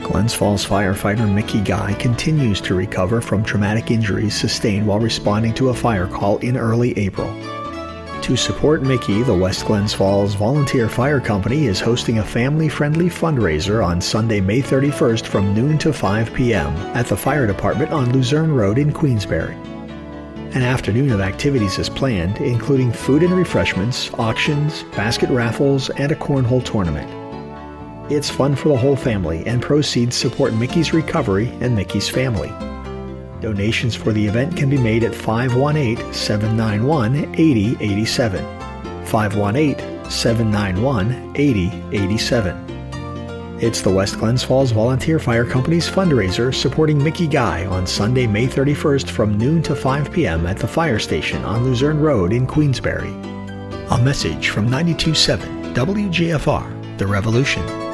Glens Falls firefighter Mickey Guy continues to recover from traumatic injuries sustained while responding to a fire call in early April. To support Mickey, the West Glens Falls Volunteer Fire Company is hosting a family-friendly fundraiser on Sunday, May 31st from noon to 5 p.m. at the fire department on Luzerne Road in Queensbury. An afternoon of activities is planned, including food and refreshments, auctions, basket raffles, and a cornhole tournament. It's fun for the whole family, and proceeds support Mickey's recovery and Mickey's family. Donations for the event can be made at 518-791-8087. 518-791-8087. It's the West Glens Falls Volunteer Fire Company's fundraiser supporting Mickey Guy on Sunday, May 31st from noon to 5 p.m. at the fire station on Luzerne Road in Queensbury. A message from 92.7 WGFR, The Revolution.